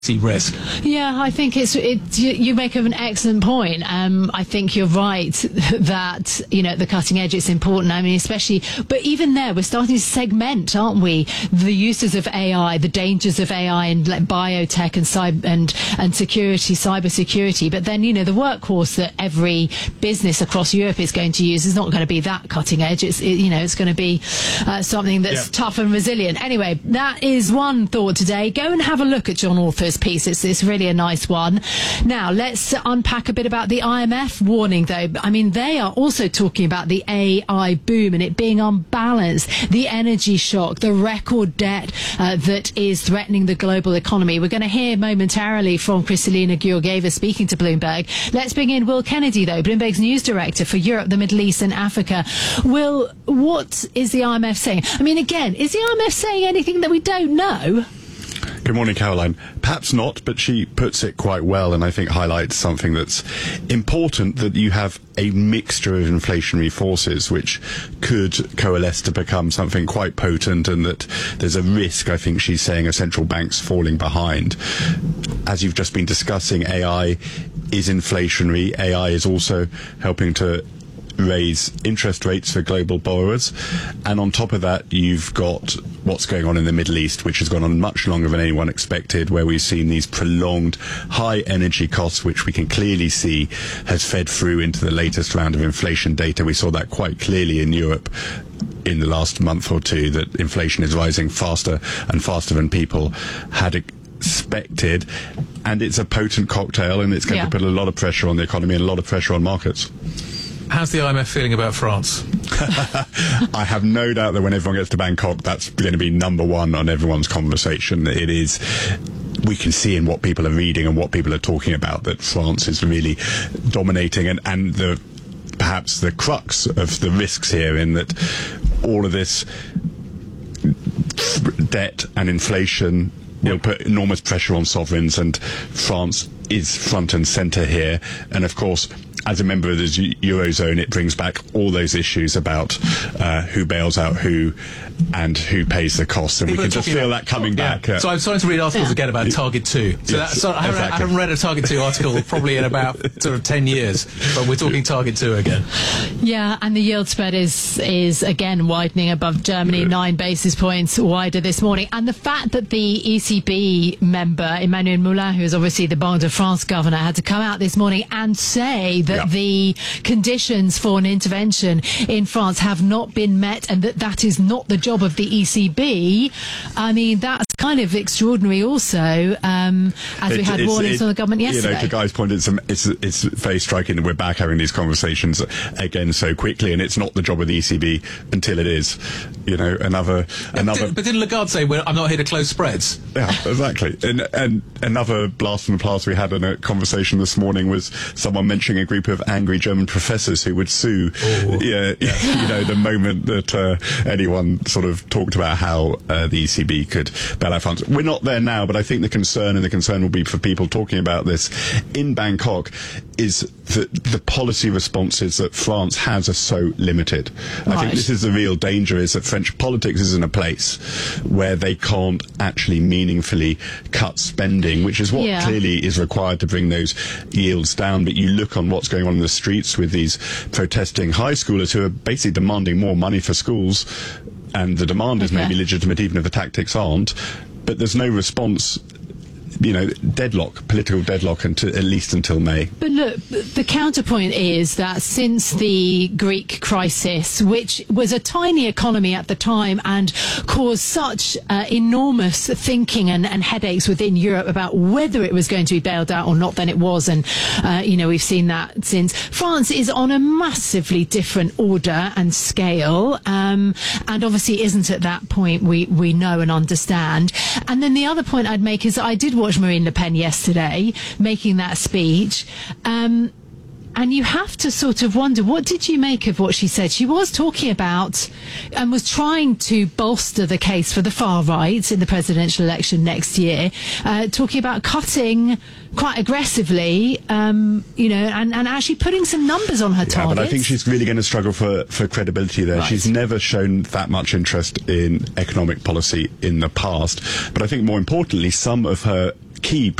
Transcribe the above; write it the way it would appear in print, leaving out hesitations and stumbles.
risk. Yeah, I think you make an excellent point. I think you're right that, at the cutting edge it's important. I mean, especially, but even there, we're starting to segment, aren't we? The uses of AI, the dangers of AI and biotech and security, cyber security. But then, the workhorse that every business across Europe is going to use is not going to be that cutting edge. It's going to be something that's tough and resilient. Anyway, that is one thought today. Go and have a look at John Author's piece. It's really a nice one. Now, let's unpack a bit about the IMF warning, though. I mean, they are also talking about the AI boom and it being unbalanced, the energy shock, the record debt that is threatening the global economy. We're going to hear momentarily from Kristalina Georgieva speaking to Bloomberg. Let's bring in Will Kennedy, though, Bloomberg's news director for Europe, the Middle East and Africa. Will, what is the IMF saying? I mean, again, is the IMF saying anything that we don't know? Good morning, Caroline. Perhaps not, but she puts it quite well and I think highlights something that's important, that you have a mixture of inflationary forces which could coalesce to become something quite potent, and that there's a risk, I think she's saying, of central banks falling behind. As you've just been discussing, AI is inflationary. AI is also helping to raise interest rates for global borrowers, and on top of that you've got what's going on in the Middle East, which has gone on much longer than anyone expected, where we've seen these prolonged high energy costs, which we can clearly see has fed through into the latest round of inflation data. We saw that quite clearly in Europe in the last month or two, that inflation is rising faster and faster than people had expected, and it's a potent cocktail, and it's going to put a lot of pressure on the economy and a lot of pressure on markets. How's the IMF feeling about France? I have no doubt that when everyone gets to Bangkok, that's going to be number one on everyone's conversation. It is. We can see in what people are reading and what people are talking about that France is really dominating, and perhaps the crux of the risks here, in that all of this debt and inflation will put enormous pressure on sovereigns, and France is front and centre here. And of course, as a member of the Eurozone, it brings back all those issues about who bails out who and who pays the costs, and we can just feel that coming back. So I'm starting to read articles again about Target 2. I haven't read a Target 2 article probably in about sort of 10 years, but we're talking Target 2 again. Yeah, and the yield spread is again widening above Germany, 9 basis points wider this morning. And the fact that the ECB member, Emmanuel Moulin, who is obviously the Banque de France governor, had to come out this morning and say that the conditions for an intervention in France have not been met, and that is not the job of the ECB. I mean, that's kind of extraordinary also, as we had warnings from the government yesterday. To Guy's point, it's very striking that we're back having these conversations again so quickly, and it's not the job of the ECB until it is. Another. But didn't Lagarde say, I'm not here to close spreads? Yeah, exactly. And another blast from the past we had in a conversation this morning was someone mentioning a group of angry German professors who would sue. The moment that anyone sort of talked about how the ECB could bail out France. We're not there now, but I think the concern will be for people talking about this in Bangkok is that the policy responses that France has are so limited. Right. I think this is the real danger, is that French politics is in a place where they can't actually meaningfully cut spending, which is what clearly is required to bring those yields down. But you look on what's going on in the streets with these protesting high schoolers who are basically demanding more money for schools, and the demand is maybe legitimate even if the tactics aren't, but there's no response. Political deadlock at least until May. But look, the counterpoint is that since the Greek crisis, which was a tiny economy at the time and caused such enormous thinking and headaches within Europe about whether it was going to be bailed out or not, than it was, and we've seen that since. France is on a massively different order and scale, and obviously isn't at that point we know and understand. And then the other point I'd make is I did watch Marine Le Pen yesterday making that speech, and you have to sort of wonder, what did you make of what she said? She was talking about and was trying to bolster the case for the far right in the presidential election next year, talking about cutting quite aggressively, and actually putting some numbers on her targets. Yeah, but I think she's really going to struggle for credibility there. Right. She's never shown that much interest in economic policy in the past. But I think more importantly, some of her key